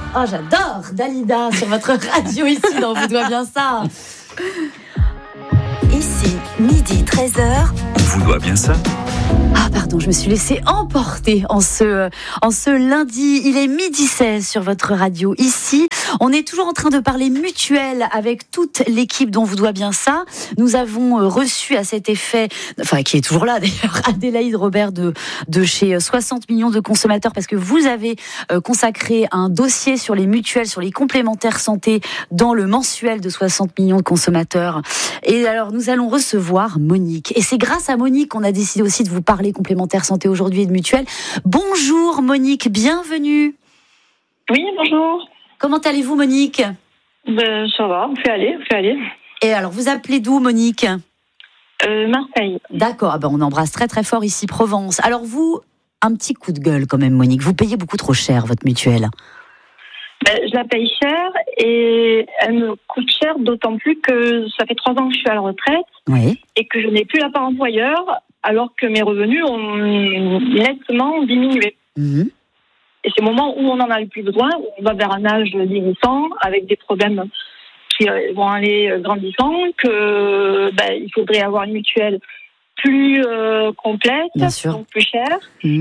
Oh, j'adore Dalida sur votre radio ici dans Vous doit bien ça. Ici, midi 13h. On vous doit bien ça. Ah pardon, je me suis laissée emporter en ce lundi. Il est midi 16 sur votre radio ici. On est toujours en train de parler mutuelle avec toute l'équipe dont Vous doit bien ça. Nous avons reçu à cet effet, enfin qui est toujours là d'ailleurs, Adélaïde Robert de chez 60 millions de consommateurs, parce que vous avez consacré un dossier sur les mutuelles, sur les complémentaires santé dans le mensuel de 60 millions de consommateurs. Et alors nous allons recevoir Monique. Et c'est grâce à Monique qu'on a décidé aussi de vous parler complémentaires santé aujourd'hui et de mutuelles. Bonjour Monique, bienvenue. Oui, bonjour. Comment allez-vous Monique ? Ça va, on fait aller. Et alors, vous appelez d'où Monique ? Marseille. D'accord, on embrasse très très fort ici Provence. Alors vous, un petit coup de gueule quand même Monique, vous payez beaucoup trop cher votre mutuelle. Je la paye cher et elle me coûte cher d'autant plus que ça fait 3 ans que je suis à la retraite, oui, et que je n'ai plus la part employeur alors que mes revenus ont nettement diminué. Mmh. Et c'est le moment où on n'en a le plus besoin, où on va vers un âge vieillissant, avec des problèmes qui vont aller grandissant, il faudrait avoir une mutuelle plus complète, donc plus chère,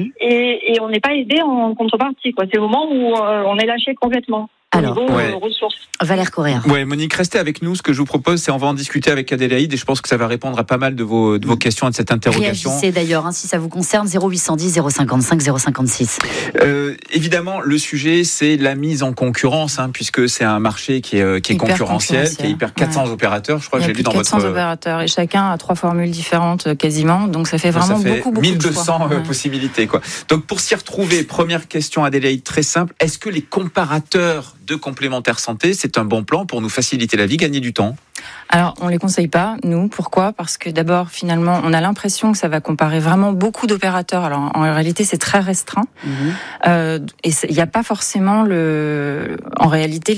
et on n'est pas aidé en contrepartie, quoi. C'est le moment où on est lâché complètement. Alors, ressources. Valère Correa. Ouais, Monique, restez avec nous. Ce que je vous propose, c'est on va en discuter avec Adélaïde et je pense que ça va répondre à pas mal de vos questions et de cette interrogation. Réagissez d'ailleurs, si ça vous concerne, 0810 055 056. Évidemment, le sujet, c'est la mise en concurrence, puisque c'est un marché qui est concurrentiel, qui est hyper 400 opérateurs. Je crois que j'ai lu dans 400 opérateurs et chacun a 3 formules différentes quasiment. Donc ça fait vraiment beaucoup 1200 possibilités, quoi. Donc pour s'y retrouver, première question Adélaïde, très simple. Est-ce que les comparateurs de complémentaires santé, c'est un bon plan pour nous faciliter la vie, gagner du temps ? Alors, on ne les conseille pas, nous. Pourquoi ? Parce que d'abord, finalement, on a l'impression que ça va comparer vraiment beaucoup d'opérateurs. Alors, en réalité, c'est très restreint. Et il n'y a pas forcément en réalité,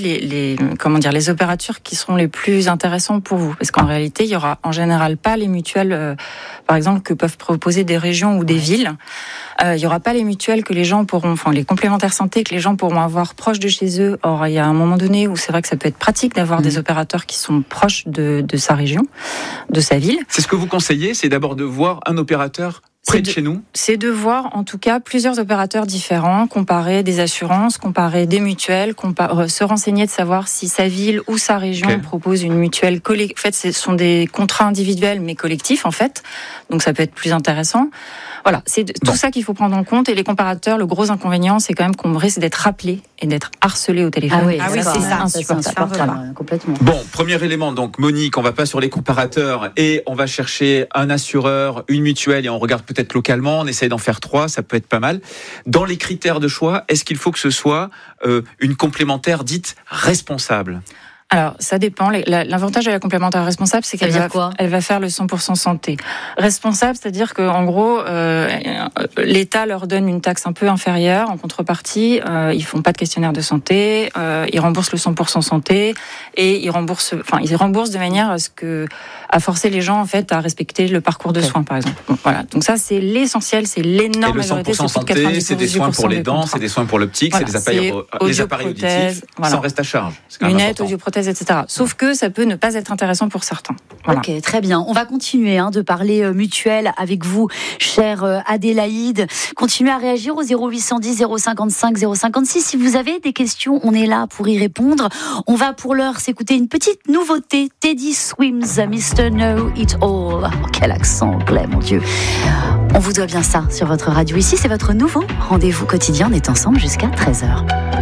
les opérateurs qui seront les plus intéressants pour vous. Parce qu'en réalité, il n'y aura en général pas les mutuelles, par exemple, que peuvent proposer des régions ou des villes. Il n'y aura pas les mutuelles que les gens pourront, les complémentaires santé que les gens pourront avoir proches de chez eux. Or, il y a un moment donné où c'est vrai que ça peut être pratique d'avoir des opérateurs qui sont proches de sa région, de sa ville. C'est ce que vous conseillez, c'est d'abord de voir un opérateur près de chez nous ? C'est de voir en tout cas plusieurs opérateurs différents, comparer des assurances, comparer des mutuelles, se renseigner de savoir si sa ville ou sa région propose une mutuelle collective. En fait, ce sont des contrats individuels mais collectifs en fait, donc ça peut être plus intéressant. Voilà, c'est tout ça qu'il faut prendre en compte. Et les comparateurs, le gros inconvénient, c'est quand même qu'on risque d'être rappelé et d'être harcelé au téléphone. Ah oui, c'est ça, insupportable. Complètement. Bon, premier élément, donc Monique, on va pas sur les comparateurs et on va chercher un assureur, une mutuelle et on regarde peut-être localement, on essaye d'en faire 3, ça peut être pas mal. Dans les critères de choix, est-ce qu'il faut que ce soit une complémentaire dite responsable ? Alors, ça dépend. L'avantage de la complémentaire responsable, c'est qu'elle va faire le 100% santé. Responsable, c'est-à-dire qu'en gros, l'État leur donne une taxe un peu inférieure en contrepartie. Ils font pas de questionnaire de santé, ils remboursent le 100% santé et ils remboursent de manière à forcer les gens en fait à respecter le parcours de soins, par exemple. Bon, voilà. Donc ça, c'est l'essentiel, c'est l'énorme majorité. Et le 100% santé, c'est des soins pour les dents, c'est des soins pour l'optique, c'est des appareils auditifs, sans reste à charge. Lunettes, audioprothèses, etc. Sauf que ça peut ne pas être intéressant pour certains. Voilà. Ok, très bien. On va continuer de parler mutuelle avec vous, chère Adélaïde. Continuez à réagir au 0810 055 056. Si vous avez des questions, on est là pour y répondre. On va pour l'heure s'écouter une petite nouveauté. Teddy Swims, Mr. Know It All. Oh, quel accent anglais, mon Dieu. On vous doit bien ça sur votre radio. Ici, c'est votre nouveau rendez-vous quotidien. On est ensemble jusqu'à 13h.